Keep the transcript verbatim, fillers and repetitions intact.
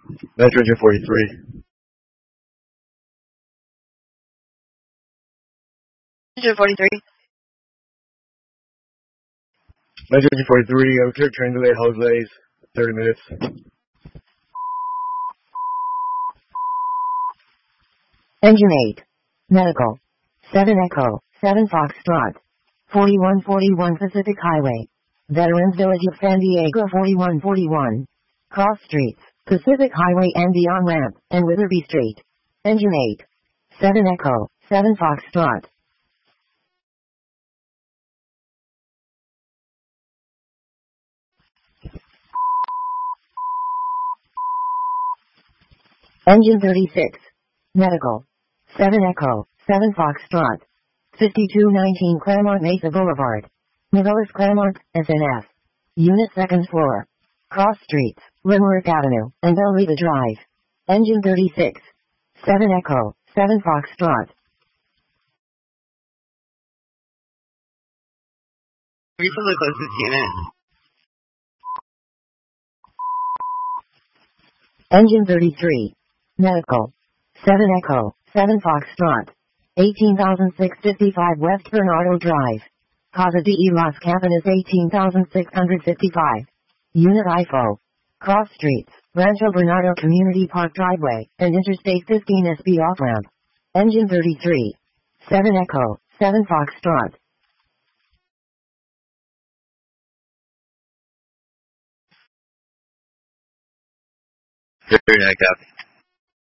Metro engine forty-three. Engine forty-three. Metro engine forty-three, uh, train delay, hose delays, thirty minutes. Engine eight. Medical. seven Echo, seven Foxtrot. forty-one forty-one Pacific Highway. Veterans Village of San Diego forty-one forty-one. Cross Streets, Pacific Highway and the on-ramp, and Witherby Street. Engine eight. seven Echo, seven Foxtrot. Engine thirty-six. Medical. seven Echo, seven Foxtrot. fifty-two nineteen Claremont Mesa Boulevard. Novellis Claremont, S N F. Unit second floor. Cross Streets, Limerick Avenue, and Belriva Drive. Engine thirty-six. seven Echo, seven Foxtrot. Reach from the closest unit. Engine thirty-three. Medical. seven Echo, seven Foxtrot. eighteen thousand six hundred fifty-five West Bernardo Drive. Casa de Las Campanas eighteen thousand six hundred fifty-five. Unit I F O. Cross Streets, Rancho Bernardo Community Park Driveway, and Interstate fifteen S B off-ramp. Engine thirty-three. seven Echo, seven Foxtrot. Very nice, copy.